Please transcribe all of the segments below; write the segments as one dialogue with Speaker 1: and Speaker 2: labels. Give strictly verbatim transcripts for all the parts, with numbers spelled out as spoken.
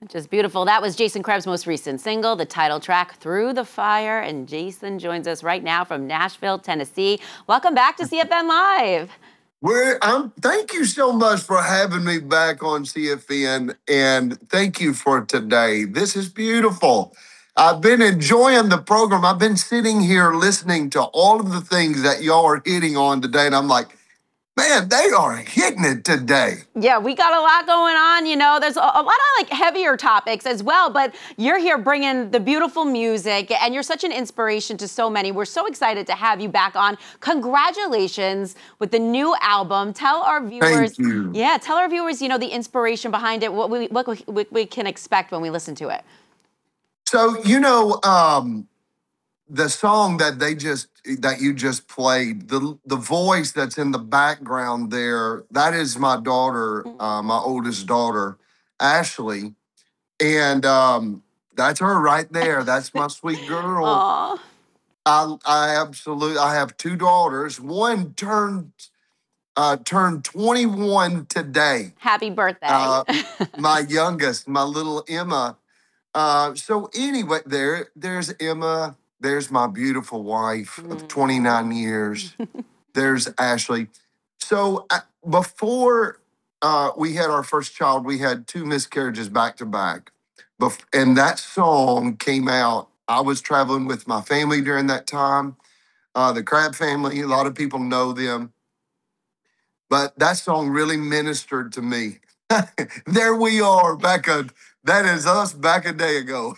Speaker 1: Just beautiful. That was Jason Krebs' most recent single, the title track, Through the Fire. And Jason joins us right now from Nashville, Tennessee. Welcome back to C F N Live.
Speaker 2: We're, um, thank you so much for having me back on C F N, and thank you for today. This is beautiful. I've been enjoying the program. I've been sitting here listening to all of the things that y'all are hitting on today, and I'm like, man, they are hitting it today.
Speaker 1: Yeah, we got a lot going on. You know, there's a, a lot of like heavier topics as well, but you're here bringing the beautiful music, and you're such an inspiration to so many. We're so excited to have you back on. Congratulations with the new album. Tell our viewers,
Speaker 2: Thank you.
Speaker 1: yeah, tell our viewers, you know, the inspiration behind it, what we what we, we can expect when we listen to it.
Speaker 2: So, you know, um, the song that they just that you just played, the the voice that's in the background there, that is my daughter, uh, my oldest daughter, Ashley, and um, that's her right there. That's my sweet girl.
Speaker 1: Aww.
Speaker 2: I I absolutely I have two daughters. One turned uh, turned twenty-one today.
Speaker 1: Happy birthday.
Speaker 2: Uh, my youngest, my little Emma. Uh, so anyway, there there's Emma. There's my beautiful wife of twenty-nine years. There's Ashley. So uh, before uh, we had our first child, we had two miscarriages back to back. Bef- and that song came out. I was traveling with my family during that time, uh, the Crab family. A lot of people know them. But that song really ministered to me. There we are back a that is us back a day ago.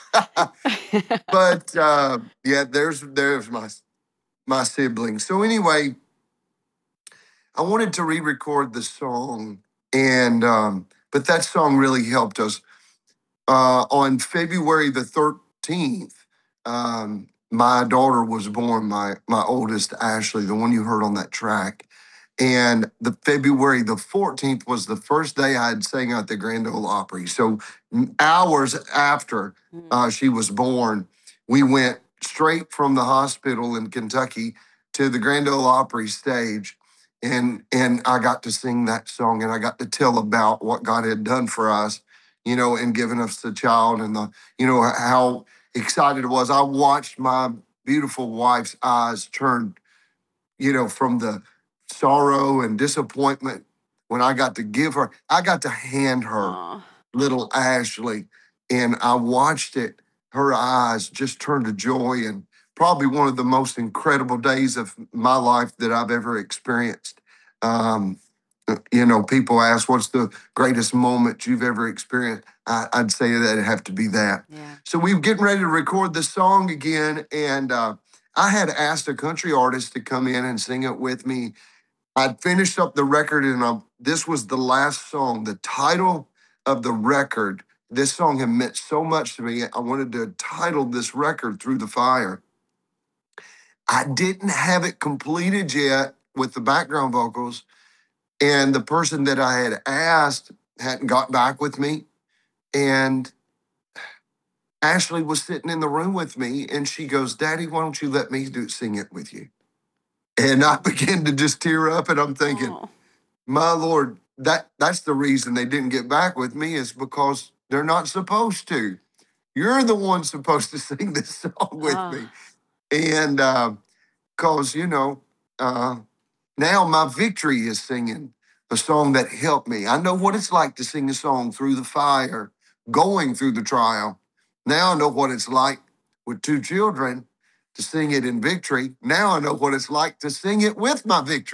Speaker 2: But uh, yeah, there's there's my my siblings. So anyway, I wanted to re-record the song, and um, but that song really helped us. Uh, on February the thirteenth, um, my daughter was born. My my oldest, Ashley, the one you heard on that track. And the February the fourteenth was the first day I had sang at the Grand Ole Opry. So hours after uh, she was born, we went straight from the hospital in Kentucky to the Grand Ole Opry stage. And, and I got to sing that song, and I got to tell about what God had done for us, you know, and giving us the child, and the, you know, how excited it was. I watched my beautiful wife's eyes turn, you know, from the sorrow and disappointment when I got to give her, I got to hand her
Speaker 1: Aww.
Speaker 2: little Ashley, and I watched it, her eyes just turn to joy, and probably one of the most incredible days of my life that I've ever experienced. Um, you know, people ask, what's the greatest moment you've ever experienced? I, I'd say that it'd have to be that.
Speaker 1: Yeah.
Speaker 2: So we were getting ready to record the song again, and uh, I had asked a country artist to come in and sing it with me. I'd finished up the record, and uh, this was the last song. The title of the record, this song had meant so much to me. I wanted to title this record Through the Fire. I didn't have it completed yet with the background vocals, and the person that I had asked hadn't got back with me. And Ashley was sitting in the room with me, and she goes, "Daddy, why don't you let me do sing it with you?" And I began to just tear up, and I'm thinking,
Speaker 1: Aww.
Speaker 2: my Lord, that that's the reason they didn't get back with me, is because they're not supposed to. You're the one supposed to sing this song with
Speaker 1: Ah.
Speaker 2: me. And because, uh, you know, uh, now my victory is singing a song that helped me. I know what it's like to sing a song through the fire, going through the trial. Now I know what it's like with two children to sing it in victory. Now I know what it's like to sing it with my victory.